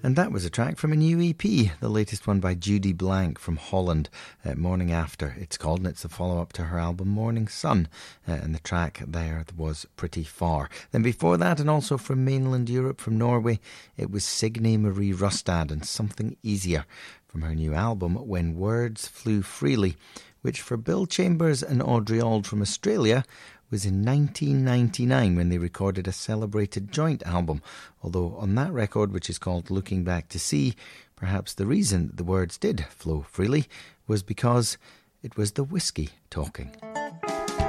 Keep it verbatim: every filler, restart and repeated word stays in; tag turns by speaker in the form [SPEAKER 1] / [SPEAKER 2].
[SPEAKER 1] And that was a track from a new E P, the latest one by Judy Blank from Holland, uh, Morning After it's called, and it's the follow-up to her album Morning Sun, uh, and the track there was Pretty Far. Then before that, and also from mainland Europe, from Norway, it was Signe Marie Rustad and Something Easier from her new album When Words Flew Freely, which for Bill Chambers and Audrey Auld from Australia was in nineteen ninety-nine when they recorded a celebrated joint album, although on that record, which is called Looking Back to See, perhaps the reason the words did flow freely was because it was the whiskey talking.